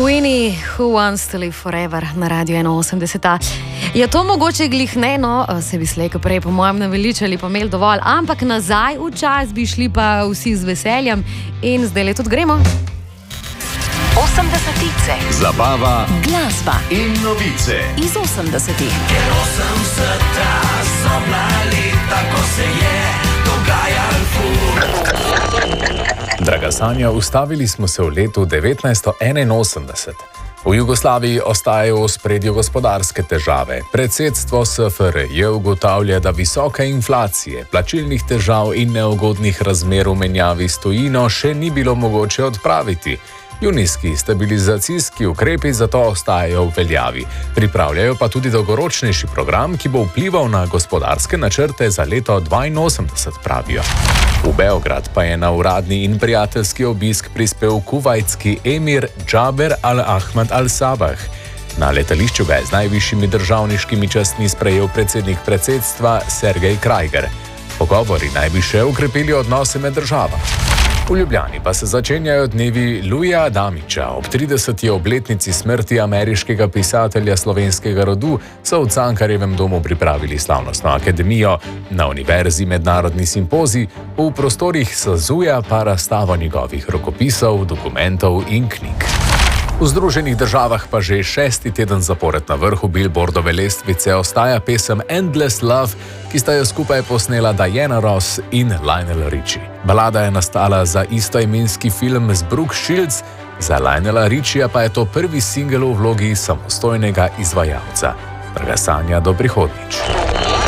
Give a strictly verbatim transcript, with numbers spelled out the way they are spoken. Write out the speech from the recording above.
Queenie, Who Wants to Live Forever na Radio ena osemdeset. Je to mogoče glih ne, no, se bi slejko prej po mojem naveličali pa imeli dovolj, ampak nazaj v čas bi šli pa vsi z veseljem in zdaj le tudi gremo. osemdesetice. Zabava, glasba in novice iz osemdesetih. Ker osemdeseta so bila leta, ko se je dogajal ful. Draga Sanja, ustavili smo se v letu devetnajststo enainosemdeset. V Jugoslaviji ostajajo v ospredju gospodarske težave. Predsedstvo S F R J ugotavlja, da visoke inflacije, plačilnih težav in neugodnih razmer v menjavi s tujino še ni bilo mogoče odpraviti. Junijski stabilizacijski ukrepi zato ostajajo v veljavi. Pripravljajo pa tudi dolgoročnejši program, ki bo vplival na gospodarske načrte za leto dvainosemdeset, pravijo. V Beograd pa je na uradni in prijateljski obisk prispel kuvajtski emir Džaber al-Ahmad al-Sabah. Na letališču ga je z najvišjimi državniškimi častmi sprejel predsednik predsedstva Sergej Krajger. Pogovori naj bi še ukrepili odnose med državami. V Ljubljani pa se začenjajo dnevi Louisa Adamiča. Ob trideseti obletnici smrti ameriškega pisatelja slovenskega rodu so v Cankarjevem domu pripravili slavnostno akademijo, na univerzi mednarodni simpozij, v prostorih Sazuja pa razstavo njegovih rokopisov, dokumentov in knjig. V Združenih državah pa že šesti teden zapored na vrhu Billboardove lestvice ostaja pesem Endless Love, ki sta jo skupaj posnela Diana Ross in Lionel Richie. Balada je nastala za istoimenski film z Brooke Shields, za Lionela Richija pa je to prvi singel v vlogi samostojnega izvajalca. Draga Sanja, do prihodnjič.